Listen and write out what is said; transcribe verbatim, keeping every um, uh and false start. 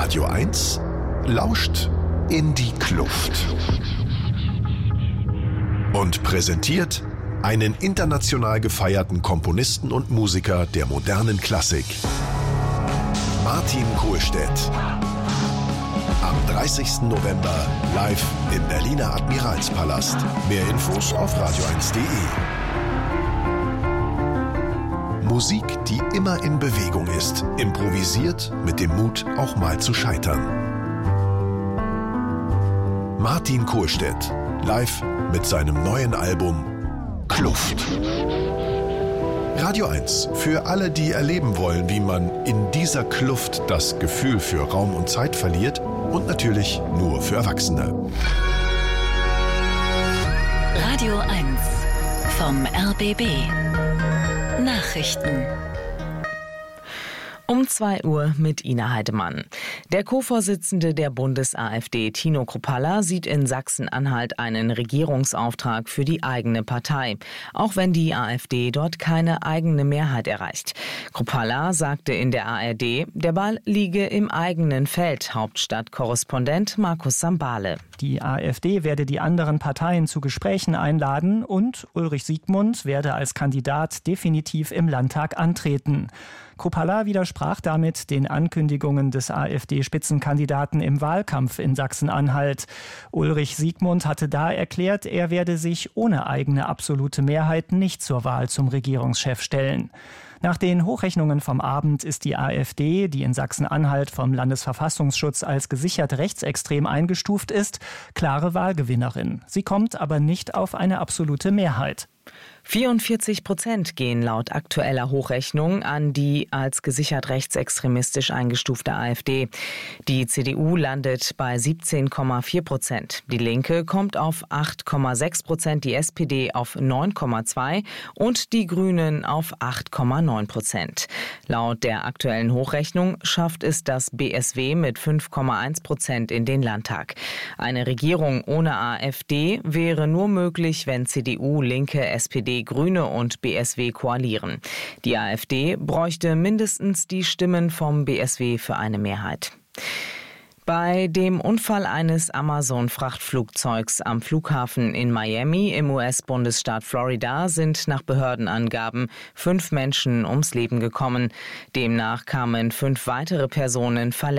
Radio eins lauscht in die Kluft und präsentiert einen international gefeierten Komponisten und Musiker der modernen Klassik, Martin Kohlstedt. Am dreißigsten November live im Berliner Admiralspalast. Mehr Infos auf radio eins punkt de. Musik, die immer in Bewegung ist, improvisiert mit dem Mut, auch mal zu scheitern. Martin Kohlstedt, live mit seinem neuen Album Kluft. Radio eins, für alle, die erleben wollen, wie man in dieser Kluft das Gefühl für Raum und Zeit verliert, und natürlich nur für Erwachsene. Radio eins vom R B B. Nachrichten. Um zwei Uhr mit Ina Heidemann. Der Co-Vorsitzende der Bundes-AfD, Tino Kruppalla, sieht in Sachsen-Anhalt einen Regierungsauftrag für die eigene Partei, auch wenn die AfD dort keine eigene Mehrheit erreicht. Kruppalla sagte in der A R D, der Ball liege im eigenen Feld. Hauptstadtkorrespondent Markus Sambale. Die AfD werde die anderen Parteien zu Gesprächen einladen und Ulrich Siegmund werde als Kandidat definitiv im Landtag antreten. Kruppalla widersprach damit den Ankündigungen des AfD-Spitzenkandidaten im Wahlkampf in Sachsen-Anhalt. Ulrich Siegmund hatte da erklärt, er werde sich ohne eigene absolute Mehrheit nicht zur Wahl zum Regierungschef stellen. Nach den Hochrechnungen vom Abend ist die AfD, die in Sachsen-Anhalt vom Landesverfassungsschutz als gesichert rechtsextrem eingestuft ist, klare Wahlgewinnerin. Sie kommt aber nicht auf eine absolute Mehrheit. vierundvierzig Prozent gehen laut aktueller Hochrechnung an die als gesichert rechtsextremistisch eingestufte AfD. Die C D U landet bei siebzehn Komma vier Prozent. Die Linke kommt auf acht Komma sechs Prozent, die S P D auf neun Komma zwei und die Grünen auf acht Komma neun Prozent. Laut der aktuellen Hochrechnung schafft es das B S W mit fünf Komma eins Prozent in den Landtag. Eine Regierung ohne AfD wäre nur möglich, wenn C D U, Linke, S P D, Grüne und B S W koalieren. Die AfD bräuchte mindestens die Stimmen vom B S W für eine Mehrheit. Bei dem Unfall eines Amazon-Frachtflugzeugs am Flughafen in Miami im U S-Bundesstaat Florida sind nach Behördenangaben fünf Menschen ums Leben gekommen. Demnach kamen fünf weitere Personen verletzt